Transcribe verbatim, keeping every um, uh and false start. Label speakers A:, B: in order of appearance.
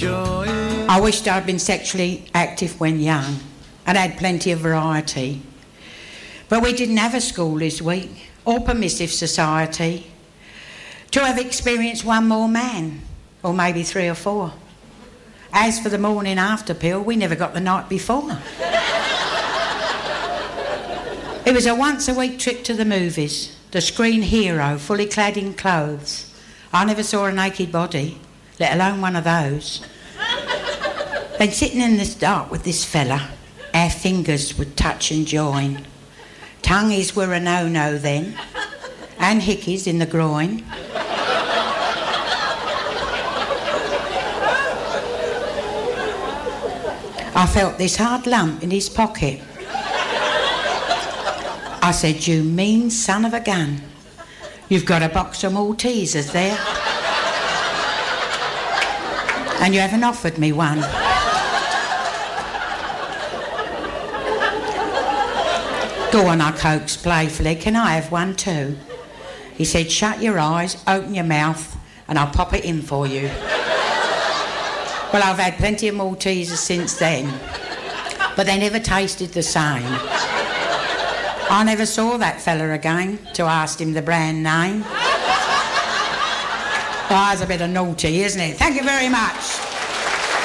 A: enjoy it.
B: I wished I'd been sexually active when young and had plenty of variety. But we didn't have a school this week, or permissive society, to have experienced one more man, or maybe three or four. As for the morning after pill, we never got the night before. It was a once-a-week trip to the movies, the screen hero, fully clad in clothes. I never saw a naked body, let alone one of those. Then sitting in this dark with this fella, our fingers would touch and join. Tongues were a no-no then, and hickeys in the groin. I felt this hard lump in his pocket. I said, "You mean son of a gun. You've got a box of Maltesers there. And you haven't offered me one." "Go on," I coaxed playfully. "Can I have one too?" He said, "Shut your eyes, open your mouth, and I'll pop it in for you." Well, I've had plenty of Maltesers since then, but they never tasted the same. I never saw that fella again till I asked him the brand name. Oh, that's a bit of naughty, isn't it? Thank you very much.